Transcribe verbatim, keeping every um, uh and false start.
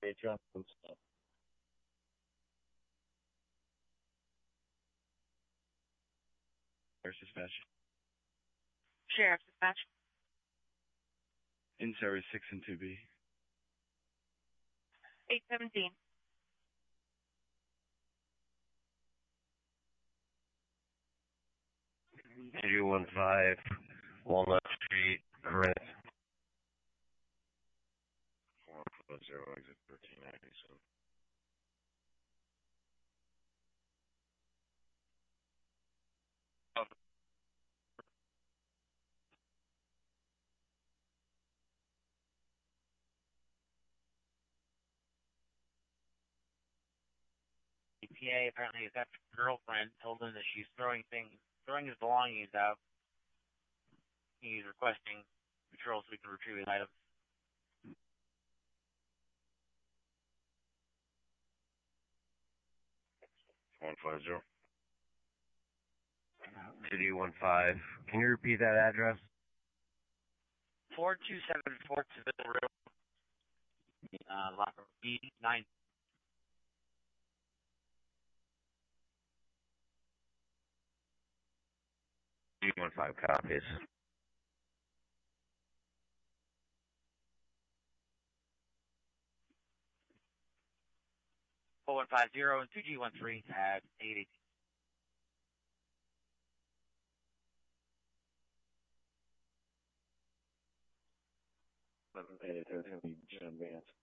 Johnson stuff. Where's dispatch? Sheriff dispatch. In service six and two B. eight seventeen. two one five, Walnut Street, Corinth. four five zero, exit thirteen ninety-seven. E P A apparently his ex-girlfriend told him that she's throwing things, throwing his belongings out. He's requesting patrol so we can retrieve his items. one five zero. City one five. Can you repeat that address? four two seven Fortsville Road, uh, locker B nine. City one five copies. four one five zero and two G one three at eight eighteen. eleven eighty, there's going to be Jim Vance.